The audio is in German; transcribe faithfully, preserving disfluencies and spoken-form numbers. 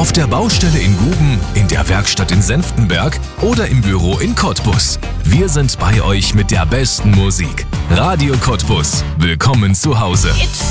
Auf der Baustelle in Guben, in der Werkstatt in Senftenberg oder im Büro in Cottbus. Wir sind bei euch mit der besten Musik. Radio Cottbus. Willkommen zu Hause. It's